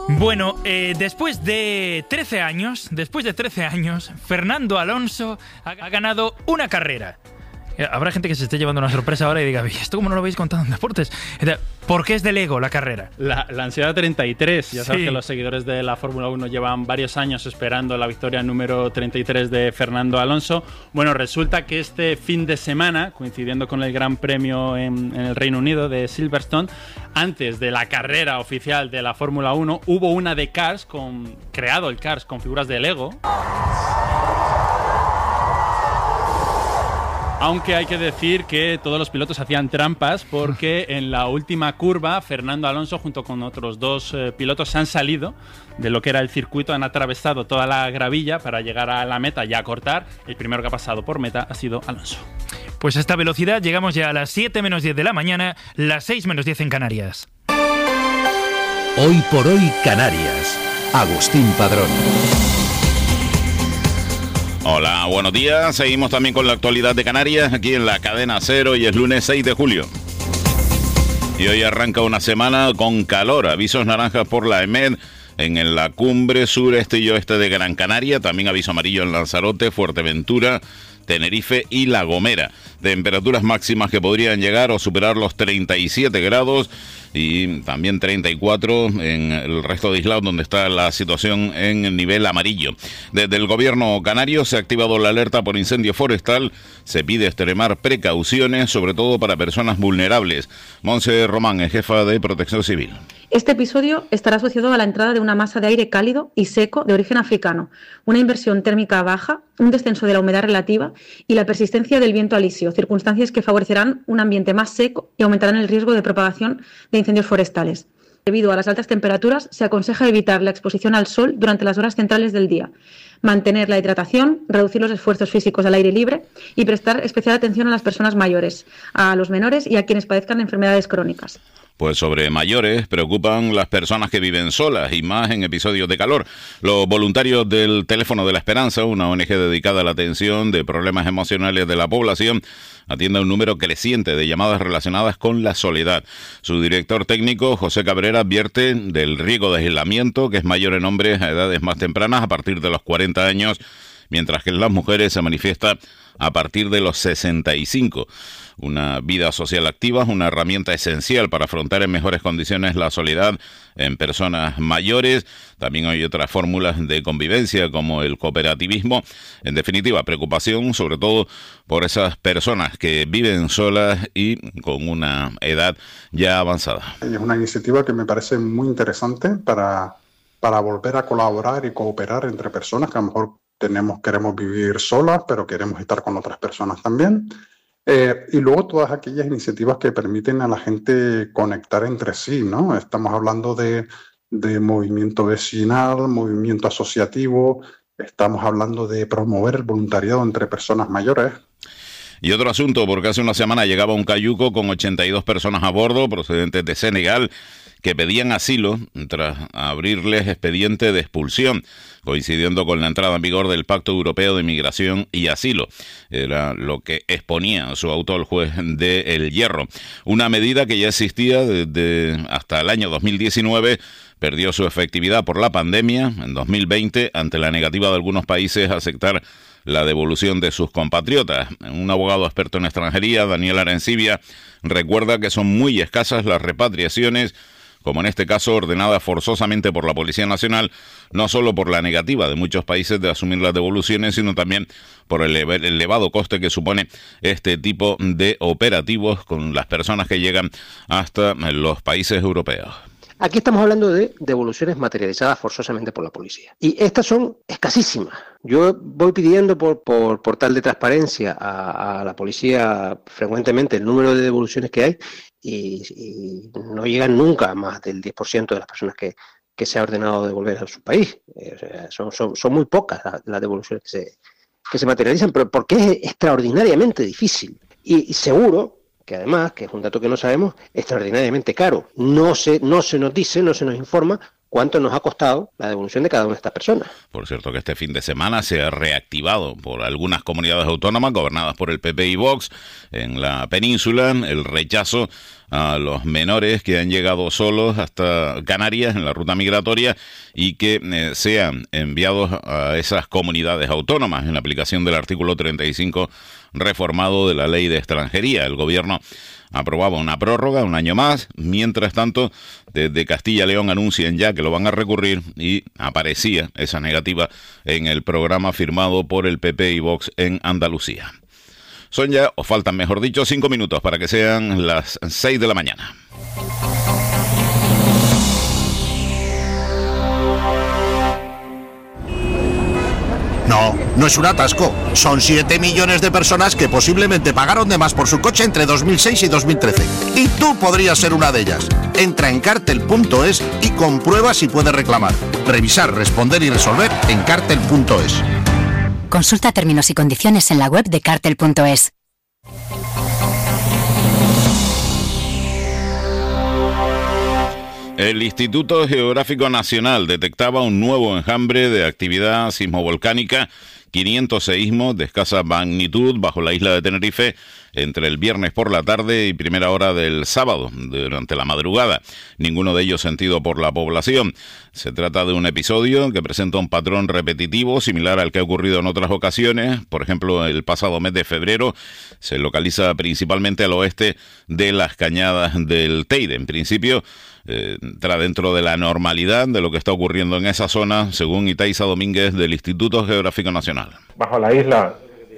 Bueno, después de 13 años, Fernando Alonso ha ganado una carrera. Habrá gente que se esté llevando una sorpresa ahora y diga, ¿esto cómo no lo habéis contado en deportes? ¿Por qué es de Lego la carrera? La ansiedad 33. Ya sabes Sí. que los seguidores de la Fórmula 1 llevan varios años esperando la victoria número 33 de Fernando Alonso. Bueno, resulta que este fin de semana, coincidiendo con el Gran Premio en el Reino Unido de Silverstone, antes de la carrera oficial de la Fórmula 1, hubo una de Cars, creado el Cars con figuras de Lego. Aunque hay que decir que todos los pilotos hacían trampas porque en la última curva Fernando Alonso junto con otros dos pilotos se han salido de lo que era el circuito, han atravesado toda la gravilla para llegar a la meta y a cortar. El primero que ha pasado por meta ha sido Alonso. Pues a esta velocidad llegamos ya a las 7 menos 10 de la mañana, las 6 menos 10 en Canarias. Hoy por hoy Canarias. Agustín Padrón. Hola, buenos días. Seguimos también con la actualidad de Canarias aquí en la Cadena Cero y es lunes 6 de julio. Y hoy arranca una semana con calor. Avisos naranjas por la EMED en la cumbre sureste y oeste de Gran Canaria. También aviso amarillo en Lanzarote, Fuerteventura, Tenerife y La Gomera. Temperaturas máximas que podrían llegar o superar los 37 grados y también 34 en el resto de islas donde está la situación en el nivel amarillo. Desde el gobierno canario se ha activado la alerta por incendio forestal. Se pide extremar precauciones, sobre todo para personas vulnerables. Montse Román es jefa de Protección Civil. Este episodio estará asociado a la entrada de una masa de aire cálido y seco de origen africano, una inversión térmica baja, un descenso de la humedad relativa y la persistencia del viento alisio, circunstancias que favorecerán un ambiente más seco y aumentarán el riesgo de propagación de incendios forestales. Debido a las altas temperaturas, se aconseja evitar la exposición al sol durante las horas centrales del día, mantener la hidratación, reducir los esfuerzos físicos al aire libre y prestar especial atención a las personas mayores, a los menores y a quienes padezcan de enfermedades crónicas. Pues sobre mayores preocupan las personas que viven solas y más en episodios de calor. Los voluntarios del Teléfono de la Esperanza, una ONG dedicada a la atención de problemas emocionales de la población, atiende a un número creciente de llamadas relacionadas con la soledad. Su director técnico, José Cabrera, advierte del riesgo de aislamiento, que es mayor en hombres a edades más tempranas, a partir de los 40 años, mientras que en las mujeres se manifiesta a partir de los 65. Una vida social activa es una herramienta esencial para afrontar en mejores condiciones la soledad en personas mayores. También hay otras fórmulas de convivencia como el cooperativismo. En definitiva, preocupación sobre todo por esas personas que viven solas y con una edad ya avanzada. Es una iniciativa que me parece muy interesante para volver a colaborar y cooperar entre personas que a lo mejor queremos vivir solas, pero queremos estar con otras personas también. Y luego todas aquellas iniciativas que permiten a la gente conectar entre sí, ¿no? Estamos hablando de movimiento vecinal, movimiento asociativo, estamos hablando de promover el voluntariado entre personas mayores. Y otro asunto, porque hace una semana llegaba un cayuco con 82 personas a bordo, procedentes de Senegal, que pedían asilo tras abrirles expediente de expulsión, coincidiendo con la entrada en vigor del Pacto Europeo de Migración y Asilo. Era lo que exponía su autor, el juez de El Hierro. Una medida que ya existía desde hasta el año 2019, perdió su efectividad por la pandemia en 2020 ante la negativa de algunos países a aceptar la devolución de sus compatriotas. Un abogado experto en extranjería, Daniel Arencibia, recuerda que son muy escasas las repatriaciones, como en este caso ordenadas forzosamente por la Policía Nacional, no solo por la negativa de muchos países de asumir las devoluciones, sino también por el elevado coste que supone este tipo de operativos con las personas que llegan hasta los países europeos. Aquí estamos hablando de devoluciones materializadas forzosamente por la policía. Y estas son escasísimas. Yo voy pidiendo por tal de transparencia a la policía frecuentemente el número de devoluciones que hay y no llegan nunca a más del 10% de las personas que se ha ordenado devolver a su país. Son muy pocas las devoluciones que se materializan, pero porque es extraordinariamente difícil. Y seguro que además, que es un dato que no sabemos, extraordinariamente caro. No se nos dice, no se nos informa cuánto nos ha costado la devolución de cada una de estas personas. Por cierto que este fin de semana se ha reactivado por algunas comunidades autónomas gobernadas por el PP y Vox en la península el rechazo a los menores que han llegado solos hasta Canarias en la ruta migratoria y que sean enviados a esas comunidades autónomas en la aplicación del artículo 35 reformado de la Ley de Extranjería. El Gobierno aprobaba una prórroga, un año más. Mientras tanto, desde Castilla y León anuncian ya que lo van a recurrir y aparecía esa negativa en el programa firmado por el PP y Vox en Andalucía. Son ya, o faltan mejor dicho, 5 minutos para que sean las 6 de la mañana. No, no es un atasco. Son 7 millones de personas que posiblemente pagaron de más por su coche entre 2006 y 2013. Y tú podrías ser una de ellas. Entra en cartel.es y comprueba si puedes reclamar. Revisar, responder y resolver en cartel.es. Consulta términos y condiciones en la web de cartel.es. El Instituto Geográfico Nacional detectaba un nuevo enjambre de actividad sismovolcánica, 500 seísmos de escasa magnitud bajo la isla de Tenerife entre el viernes por la tarde y primera hora del sábado, durante la madrugada. Ninguno de ellos sentido por la población. Se trata de un episodio que presenta un patrón repetitivo similar al que ha ocurrido en otras ocasiones. Por ejemplo, el pasado mes de febrero se localiza principalmente al oeste de las cañadas del Teide. En principio, entra dentro de la normalidad de lo que está ocurriendo en esa zona, según Itaiza Domínguez del Instituto Geográfico Nacional. Bajo la isla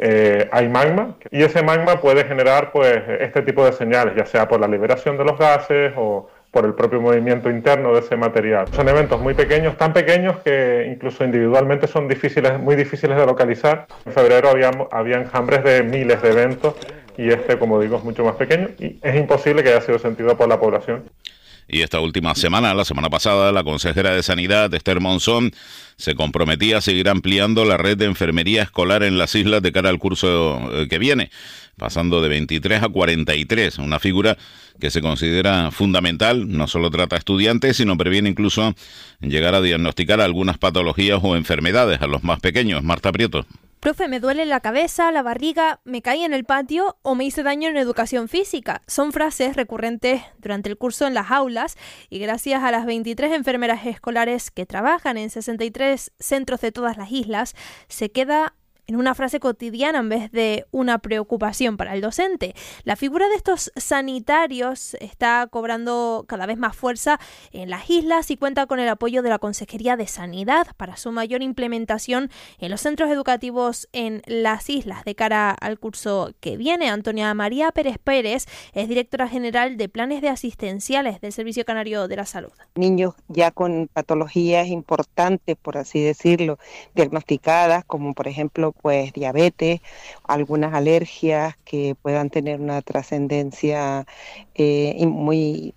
hay magma y ese magma puede generar pues este tipo de señales, ya sea por la liberación de los gases o por el propio movimiento interno de ese material. Son eventos muy pequeños, tan pequeños que incluso individualmente son muy difíciles de localizar. En febrero había enjambres de miles de eventos y como digo, es mucho más pequeño y es imposible que haya sido sentido por la población. Y esta última semana, la semana pasada, la consejera de Sanidad, Esther Monzón, se comprometía a seguir ampliando la red de enfermería escolar en las islas de cara al curso que viene, pasando de 23 a 43, una figura que se considera fundamental. No solo trata a estudiantes, sino previene incluso llegar a diagnosticar algunas patologías o enfermedades a los más pequeños. Marta Prieto. Profe, me duele la cabeza, la barriga, me caí en el patio o me hice daño en educación física. Son frases recurrentes durante el curso en las aulas y gracias a las 23 enfermeras escolares que trabajan en 63 centros de todas las islas, se queda en una frase cotidiana en vez de una preocupación para el docente. La figura de estos sanitarios está cobrando cada vez más fuerza en las islas y cuenta con el apoyo de la Consejería de Sanidad para su mayor implementación en los centros educativos en las islas de cara al curso que viene. Antonia María Pérez Pérez es directora general de planes de asistenciales del Servicio Canario de la Salud. Niños ya con patologías importantes, por así decirlo, diagnosticadas, como por ejemplo pues diabetes, algunas alergias que puedan tener una trascendencia muy,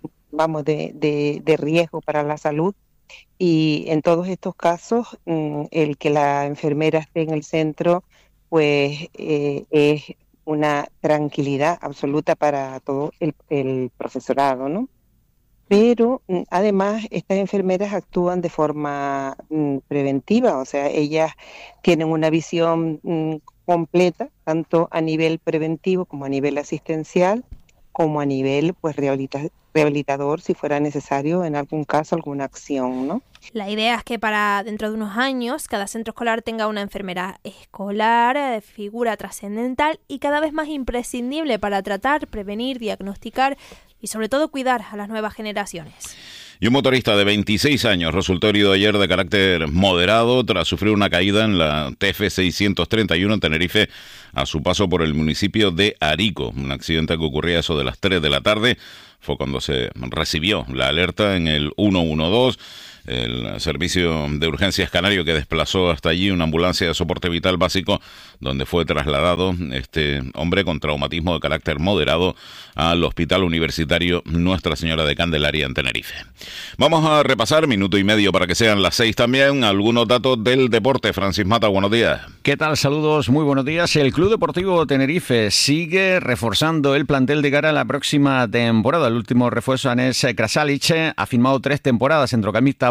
de riesgo para la salud. Y en todos estos casos, el que la enfermera esté en el centro, pues es una tranquilidad absoluta para todo el profesorado, ¿no? Pero además estas enfermeras actúan de forma preventiva, o sea, ellas tienen una visión completa, tanto a nivel preventivo como a nivel asistencial, como a nivel pues rehabilitador, si fuera necesario en algún caso alguna acción, ¿no? La idea es que para dentro de unos años cada centro escolar tenga una enfermera escolar de figura trascendental y cada vez más imprescindible para tratar, prevenir, diagnosticar y sobre todo cuidar a las nuevas generaciones. Y un motorista de 26 años resultó herido ayer de carácter moderado tras sufrir una caída en la TF 631 en Tenerife a su paso por el municipio de Arico. Un accidente que ocurría a eso de las 3 de la tarde. Fue cuando se recibió la alerta en el 112. El servicio de urgencias canario que desplazó hasta allí una ambulancia de soporte vital básico donde fue trasladado este hombre con traumatismo de carácter moderado al Hospital Universitario Nuestra Señora de Candelaria en Tenerife. Vamos a repasar, minuto y medio para que sean las 6 también, algunos datos del deporte. Francis Mata, buenos días. ¿Qué tal? Saludos, muy buenos días. El Club Deportivo Tenerife sigue reforzando el plantel de cara a la próxima temporada. El último refuerzo, Anes Krasalic, ha firmado 3 temporadas, centrocampista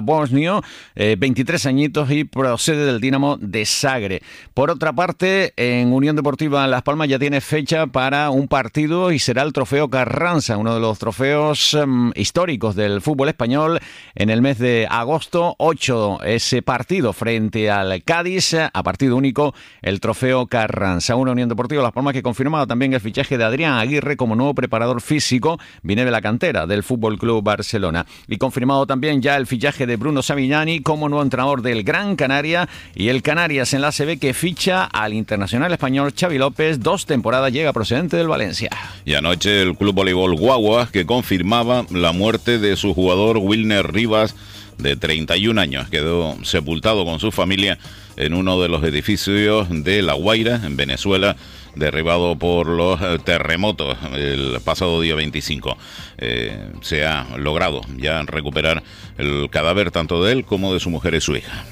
bosnio, 23 añitos y procede del Dinamo de Zagreb. Por otra parte, en Unión Deportiva Las Palmas ya tiene fecha para un partido y será el Trofeo Carranza, uno de los trofeos históricos del fútbol español. En el mes de agosto, 8 ese partido frente al Cádiz, a partido único, el Trofeo Carranza. Una Unión Deportiva Las Palmas que confirmaba también el fichaje de Adrián Aguirre como nuevo preparador físico, viene de la cantera del Fútbol Club Barcelona. Y confirmado también ya el fichaje de Bruno Savignani como nuevo entrenador del Gran Canaria, y el Canarias en la ACB que ficha al internacional español Xavi López, 2 temporadas, llega procedente del Valencia. Y anoche el Club Voleibol Guaguas que confirmaba la muerte de su jugador Wilner Rivas, de 31 años, quedó sepultado con su familia en uno de los edificios de La Guaira, en Venezuela, derribado por los terremotos el pasado día 25. Se ha logrado ya recuperar el cadáver tanto de él como de su mujer y su hija.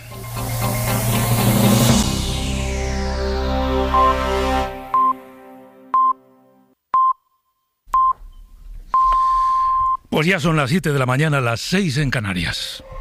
Pues ya son las 7 de la mañana, las 6 en Canarias.